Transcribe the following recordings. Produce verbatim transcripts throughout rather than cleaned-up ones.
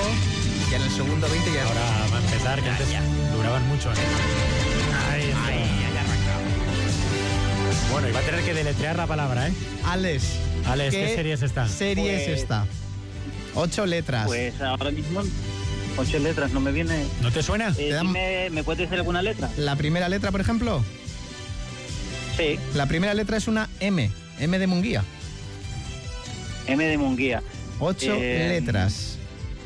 y en el segundo veinte ya... Ahora va a empezar, que antes duraban mucho. ¿eh? Ahí está. Ahí, ya arrancado. Bueno, y va a tener que deletrear la palabra, ¿eh? Alex. Alex, ¿qué, ¿qué serie es esta? Serie es Pues- esta. Ocho letras. Pues ahora mismo, ocho letras, no me viene. ¿No te suena? Eh, Te dan- dime, ¿me puedes decir alguna letra? La primera letra, por ejemplo. Sí, La primera letra es una M. M de Munguía. M de Munguía. Ocho Eh, letras.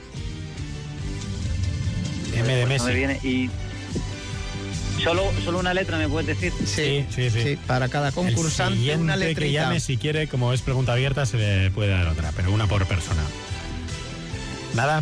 M de Pues no me Messi. viene y... Solo, solo una letra me puedes decir. Sí, sí, sí. Sí, para cada concursante El siguiente una que letrita. llame, si quiere, como es pregunta abierta, se le puede dar otra, pero una por persona. ¿Nada?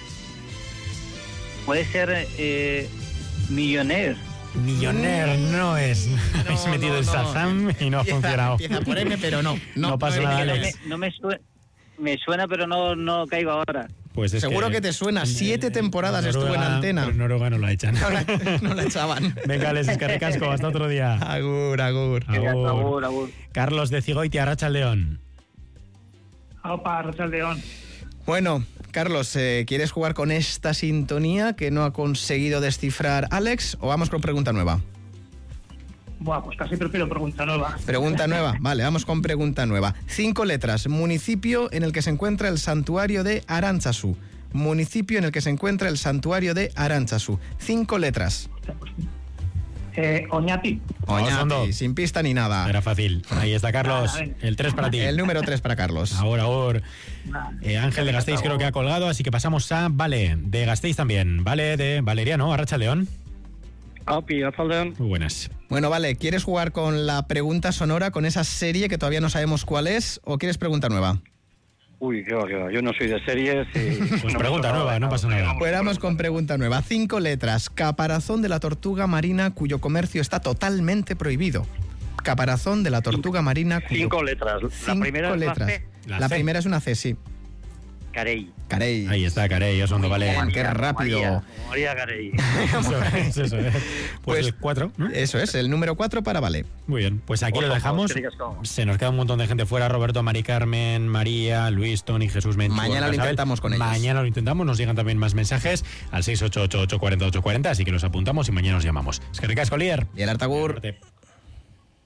Puede ser eh, Millionaire. Millonaire no es. Habéis No, metido no, el no. Shazam y no ha Empieza- funcionado. Empieza por M, pero no. No, No pasa no, nada, no, Alex. No me, no me sue- me suena, pero no, no caigo ahora. Pues es Seguro que te suena. Siete temporadas estuvo en Noruega- antena. pero en Noruega no la echan. No la, no la echaban. Venga, Alex, es que ricasco, hasta otro día. Agur, agur. Agur. Agur, agur. Carlos de Cigoitia, Arracha León. Opa, Rosa León. Bueno, Carlos, eh, ¿quieres jugar con esta sintonía que no ha conseguido descifrar Alex o vamos con pregunta nueva? Buah, pues casi prefiero pregunta nueva. Pregunta nueva, vale, vamos con pregunta nueva. Cinco letras, municipio en el que se encuentra el santuario de Arantzazu. Municipio en el que se encuentra el santuario de Arantzazu. Cinco letras. Eh, Oñati. Vamos, Oñati, Ondo. sin pista ni nada. Era fácil. Ahí está, Carlos. Vale, El tres para ti. El número tres para Carlos. Ahora, ahora. Eh, Ángel de Gasteiz creo que ha colgado, así que pasamos a Vale, de Gasteiz también. Vale, de Valeriano, Arracha León. Api, Afaldeón. Muy buenas. Bueno, vale, ¿quieres jugar con la pregunta sonora, con esa serie que todavía no sabemos cuál es, o quieres pregunta nueva? Uy, qué va, qué va. Yo no soy de series y... Pues pregunta nueva, no pasa nada. Pues vamos con pregunta nueva. Cinco letras. Caparazón de la tortuga marina cuyo comercio está totalmente prohibido. Caparazón de la tortuga marina cuyo... Cinco letras. La Cinco primera es letras. la C. La La C. primera es una C, sí. Carey. Carey. Ahí está, Carey, Osondo, vale. Juan, qué rápido. María, María Carey. Eso es, eso es. Pues, Pues- el cuatro, ¿no? Eso es, el número cuatro para Vale. Muy bien, pues aquí lo Ojo, dejamos. qué ricasco. Se nos queda un montón de gente fuera. Roberto, Mari Carmen, María, Luis, Tony, Jesús Menchu. Mañana lo Isabel. intentamos con ellos. Mañana lo intentamos, nos llegan también más mensajes al seis ocho ocho, ocho cuatro cero, ocho cuatro cero, así que los apuntamos y mañana nos llamamos. Es que ricasco, Lier. Y el Artagur. Fuerte.